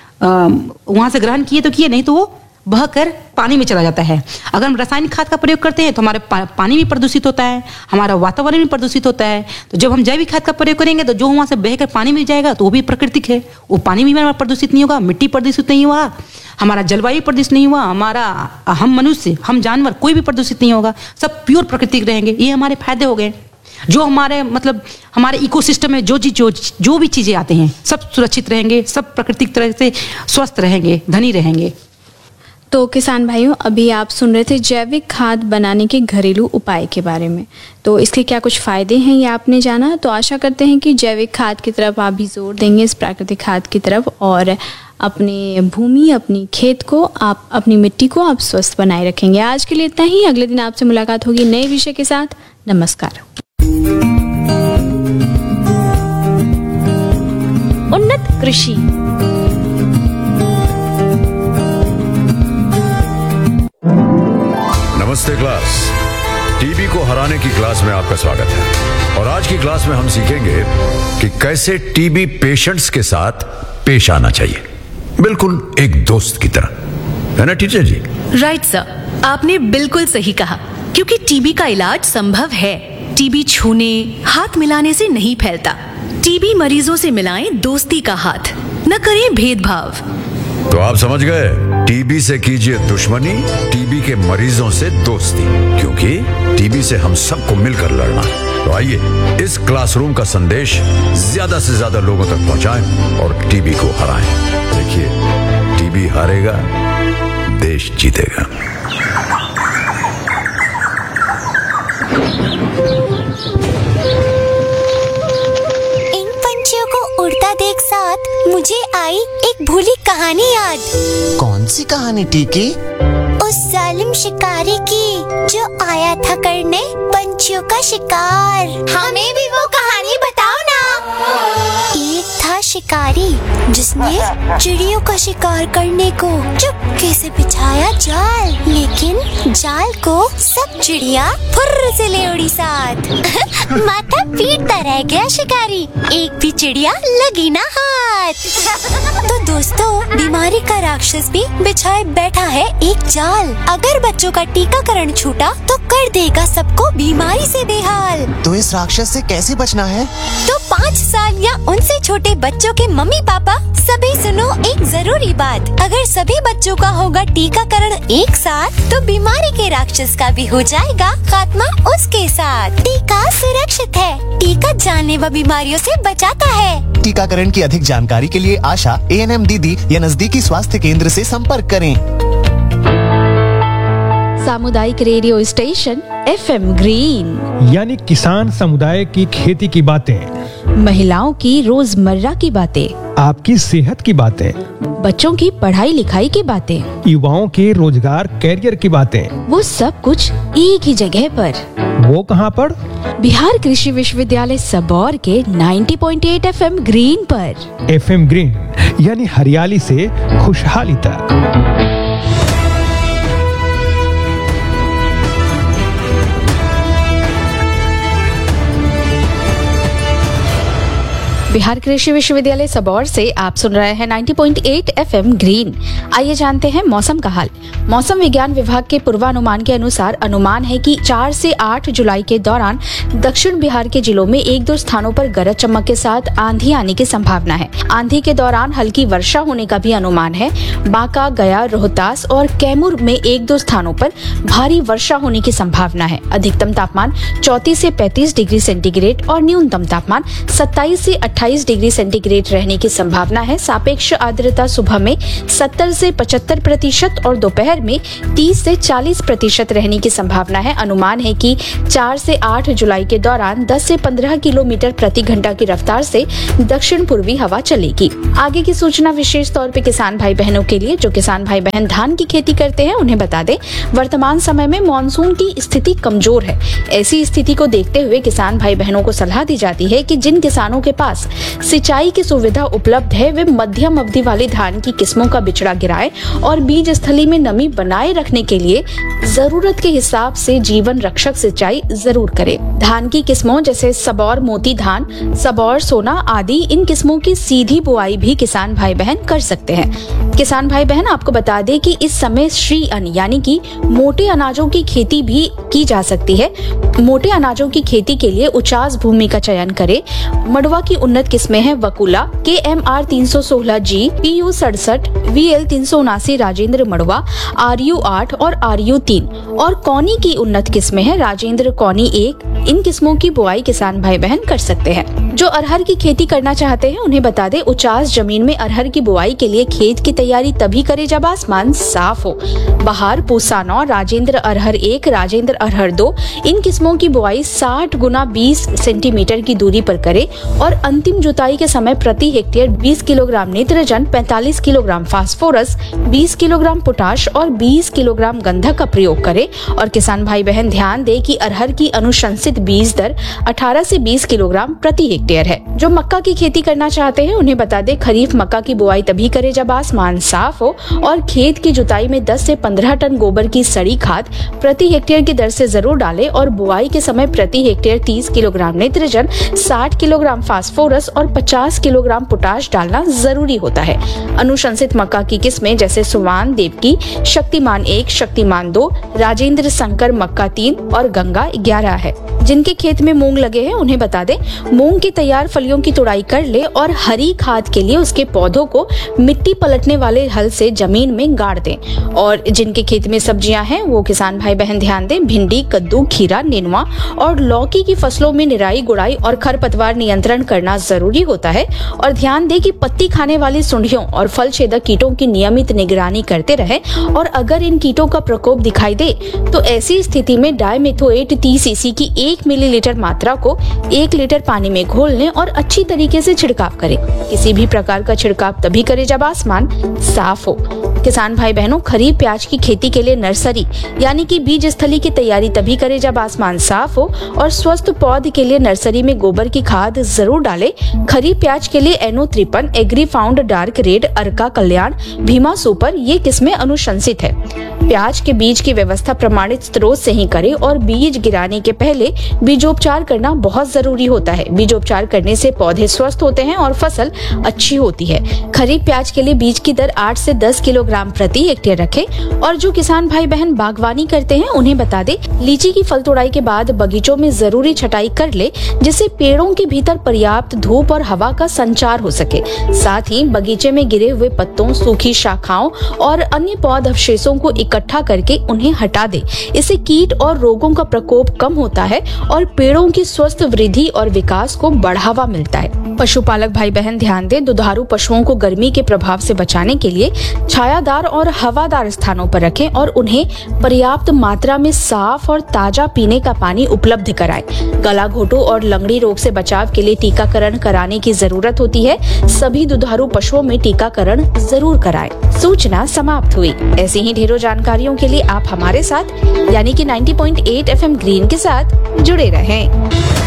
वहाँ से ग्रहण किए तो किए, नहीं तो वो बह कर पानी में चला जाता है। अगर हम रासायनिक खाद का प्रयोग करते हैं तो हमारे पा, पानी भी प्रदूषित होता है, हमारा वातावरण भी प्रदूषित होता है। तो जब हम जैविक खाद का प्रयोग करेंगे तो जो वहाँ से बहकर पानी में जाएगा तो वो भी प्राकृतिक है, वो पानी भी हमारा प्रदूषित नहीं होगा, मिट्टी प्रदूषित नहीं हुआ, हमारा जलवायु प्रदूषित नहीं हुआ, हमारा हम मनुष्य, हम जानवर कोई भी प्रदूषित नहीं होगा, सब प्योर प्राकृतिक रहेंगे। ये हमारे फायदे हो गए। जो हमारे मतलब हमारे इकोसिस्टम में जो चीज जो जो भी चीज़ें आते हैं सब सुरक्षित रहेंगे, सब प्राकृतिक तरह से स्वस्थ रहेंगे, धनी रहेंगे। तो किसान भाइयों, अभी आप सुन रहे थे जैविक खाद बनाने के घरेलू उपाय के बारे में। तो इसके क्या कुछ फ़ायदे हैं ये आपने जाना। तो आशा करते हैं कि जैविक खाद की तरफ आप भी जोर देंगे, इस प्राकृतिक खाद की तरफ, और अपने भूमि, अपनी खेत को, आप अपनी मिट्टी को आप स्वस्थ बनाए रखेंगे। आज के लिए इतना ही। अगले दिन आपसे मुलाकात होगी नए विषय के साथ। नमस्कार। उन्नत कृषि। नमस्ते क्लास। टीबी को हराने की क्लास में आपका स्वागत है। और आज की क्लास में हम सीखेंगे कि कैसे टीबी पेशेंट्स के साथ पेश आना चाहिए, बिल्कुल एक दोस्त की तरह, है ना टीचर जी? राइट सर, आपने बिल्कुल सही कहा, क्योंकि टीबी का इलाज संभव है। टीबी छूने, हाथ मिलाने से नहीं फैलता। टीबी मरीजों से मिलाएं दोस्ती का हाथ, न करें भेदभाव। तो आप समझ गए, टीबी से कीजिए दुश्मनी, टीबी के मरीजों से दोस्ती, क्योंकि टीबी से हम सबको मिलकर लड़ना है। तो आइए इस क्लासरूम का संदेश ज्यादा से ज्यादा लोगों तक पहुंचाएं और टीबी को हराएं। देखिए, टीबी हारेगा, देश जीतेगा। इन पंछियों को उड़ता देख साथ मुझे आई एक भूली कहानी याद। कौन सी कहानी टीकी? उस जालिम शिकारी की जो आया था करने पंछियों का शिकार। हमें भी वो कहानी बताओ ना। एक था शिकारी जिसने चिड़ियों का शिकार करने को चुपके से बिछाया जाल, लेकिन जाल को सब चिड़िया फुर्र से ले उड़ी साथ। माथा पीटता रह गया शिकारी, एक भी चिड़िया लगी ना हाथ। तो दोस्तों, बीमारी का राक्षस भी बिछाए बैठा है एक जाल। अगर बच्चों का टीकाकरण छूटा तो कर देगा सबको बीमारी से बेहाल। तो इस राक्षस से कैसे बचना है? तो पाँच साल या उनसे छोटे बच्चों के मम्मी पापा सभी सुनो एक जरूरी बात। अगर सभी बच्चों का होगा टीकाकरण एक साथ, तो बीमारी के राक्षस का भी हो जाएगा खात्मा उसके साथ। टीका सुरक्षित है, टीका जानलेवा बीमारियों से बचाता है। टीकाकरण की अधिक जानकारी के लिए आशा, ए एन एम दीदी या नजदीकी स्वास्थ्य केंद्र से संपर्क करें। सामुदायिक radio station F M green, यानी किसान समुदाय की खेती की बातें, महिलाओं की रोजमर्रा की बातें, आपकी सेहत की बातें, बच्चों की पढ़ाई लिखाई की बातें, युवाओं के रोजगार कैरियर की बातें, वो सब कुछ एक ही जगह पर। वो कहाँ पर? बिहार कृषि विश्वविद्यालय सबौर के नब्बे पॉइंट आठ एफ एम ग्रीन पर। एफ एम ग्रीन यानी हरियाली से खुशहाली तक। बिहार कृषि विश्वविद्यालय सबौर से आप सुन रहे हैं नब्बे पॉइंट आठ एफ एम ग्रीन। आइए जानते हैं मौसम का हाल। मौसम विज्ञान विभाग के पूर्वानुमान के अनुसार अनुमान है कि चार से आठ जुलाई के दौरान दक्षिण बिहार के जिलों में एक दो स्थानों पर गरज चमक के साथ आंधी आने की संभावना है। आंधी के दौरान हल्की वर्षा होने का भी अनुमान है। बांका, गया, रोहतास और कैमूर में एक दो स्थानों पर भारी वर्षा होने की संभावना है। अधिकतम तापमान चौंतीस से पैंतीस डिग्री सेंटीग्रेड और न्यूनतम तापमान सत्ताईस से अट्ठाईस डिग्री सेंटीग्रेड रहने की संभावना है। सापेक्ष आर्द्रता सुबह में सत्तर से पचहत्तर प्रतिशत और दोपहर में तीस से चालीस प्रतिशत रहने की संभावना है। अनुमान है कि चार से आठ जुलाई के दौरान दस से पंद्रह किलोमीटर प्रति घंटा की रफ्तार से दक्षिण पूर्वी हवा चलेगी। आगे की सूचना विशेष तौर पे किसान भाई बहनों के लिए जो किसान भाई बहन धान की खेती करते हैं उन्हें बता दें, वर्तमान समय में मानसून की स्थिति कमजोर है। ऐसी स्थिति को देखते हुए किसान भाई बहनों को सलाह दी जाती है कि जिन किसानों के पास सिंचाई की सुविधा उपलब्ध है वे मध्यम अवधि वाली धान की किस्मों का बिचड़ा गिराए और बीज स्थली में नमी बनाए रखने के लिए जरूरत के हिसाब से जीवन रक्षक सिंचाई जरूर करें। धान की किस्मों जैसे सबौर मोती धान, सबौर सोना आदि, इन किस्मों की सीधी बुआई भी किसान भाई बहन कर सकते हैं। किसान भाई बहन आपको बता दें कि इस समय श्री अन्न यानी कि मोटे अनाजों की खेती भी की जा सकती है। मोटे अनाजों की खेती के लिए उचास भूमि का चयन करें। मड़वा की उन्नत किस्में हैं वकुला, के एम आर तीन सौ सोलह जी, पी यू सड़सठ, वी एल तीन सौ उनासी राजेंद्र मड़वा, आर यू आठ और आर यू तीन। और कौनी की उन्नत किस्में हैं राजेंद्र कौनी एक, इन किस्मों की बुआई किसान भाई बहन कर सकते हैं। जो अरहर की खेती करना चाहते हैं उन्हें बता दें, उचास जमीन में अरहर की बुआई के लिए खेत की तैयारी तभी करे जब आसमान साफ हो। बहार, पूसा नौ, राजेंद्र अरहर एक, राजेंद्र अरहर दो, इन किस्मों की बुआई साठ गुना बीस सेंटीमीटर की दूरी पर करे और अंतिम जुताई के समय प्रति हेक्टेयर बीस किलोग्राम नाइट्रोजन, पैंतालीस किलोग्राम फास्फोरस, बीस किलोग्राम पोटाश और बीस किलोग्राम गंधक का प्रयोग करे। और किसान भाई बहन ध्यान दें कि अरहर की अनुशंसित बीज दर अठारह से बीस किलोग्राम प्रति हेक्टेयर है। जो मक्का की खेती करना चाहते हैं उन्हें बता दें, खरीफ मक्का की बुआई तभी करे जब आसमान साफ हो और खेत की जुताई में दस से पंद्रह टन गोबर की सड़ी खाद प्रति हेक्टेयर की दर से जरूर डालें और बुआई के समय प्रति हेक्टेयर तीस किलोग्राम नाइट्रोजन, साठ किलोग्राम फास्फोरस और पचास किलोग्राम पोटाश डालना जरूरी होता है। अनुशंसित मक्का की किस्में जैसे सुवान, देवकी, शक्तिमान एक, शक्तिमान दो, राजेंद्र शंकर मक्का तीन और गंगा ग्यारह है। जिनके खेत में मूंग लगे हैं उन्हें बता दें, मूंग की तैयार फलियों की तुड़ाई कर ले और हरी खाद के लिए उसके पौधों को मिट्टी पलटने वाले हल से जमीन में गाड़ दें। और जिनके खेत में सब्जियां हैं वो किसान भाई बहन ध्यान दें, भिंडी, कद्दू, खीरा, नेनुआ और लौकी की फसलों में निराई, गुड़ाई और खरपतवार नियंत्रण करना जरूरी होता है। और ध्यान दें कि पत्ती खाने वाली सुंडियों और फल छेदक कीटों की नियमित निगरानी करते रहें और अगर इन कीटों का प्रकोप दिखाई दे तो ऐसी स्थिति में डाइमेथोएट तीस सीसी की एक मिलीलीटर मात्रा को एक लीटर पानी में घोल लें और अच्छी तरीके से छिड़काव करें। किसी भी प्रकार का छिड़काव तभी करें जब आसमान साफ हो। किसान भाई बहनों, खरीफ प्याज की खेती के लिए नर्सरी यानी कि बीज स्थली की तैयारी तभी करें जब आसमान साफ हो और स्वस्थ पौध के लिए नर्सरी में गोबर की खाद जरूर डालें। खरीफ प्याज के लिए एनो त्रिपन, एग्री फाउंड डार्क रेड, अर्का कल्याण, भीमा सुपर ये किस्में अनुशंसित है। प्याज के बीज की व्यवस्था प्रमाणित स्रोत से ही करें और बीज गिराने के पहले बीजोपचार करना बहुत जरूरी होता है। बीजोपचार करने से पौधे स्वस्थ होते हैं और फसल अच्छी होती है। खरीफ प्याज के लिए बीज की दर आठ से दस किलोग्राम प्रति हेक्टेयर रखें। और जो किसान भाई बहन बागवानी करते हैं उन्हें बता दें, लीची की फल तोड़ाई के बाद बगीचों में जरूरी छटाई कर ले जिससे पेड़ों के भीतर पर्याप्त धूप और हवा का संचार हो सके। साथ ही बगीचे में गिरे हुए पत्तों, सूखी शाखाओं और अन्य पौध अवशेषों को इकट्ठा करके उन्हें हटा दे। इससे कीट और रोगों का प्रकोप कम होता है और पेड़ों की स्वस्थ वृद्धि और विकास को बढ़ावा मिलता है। पशुपालक भाई बहन ध्यान दें, दुधारू पशुओं को गर्मी के प्रभाव से बचाने के लिए छायादार और हवादार स्थानों पर रखें और उन्हें पर्याप्त मात्रा में साफ और ताजा पीने का पानी उपलब्ध कराएं। गला घोटू और लंगड़ी रोग से बचाव के लिए टीकाकरण कराने की जरूरत होती है। सभी दुधारू पशुओं में टीकाकरण जरूर कराएं। सूचना समाप्त हुई। ऐसी ही ढेरों जानकारियों के लिए आप हमारे साथ यानी कि नब्बे पॉइंट आठ एफएम ग्रीन के साथ जुड़े रहें।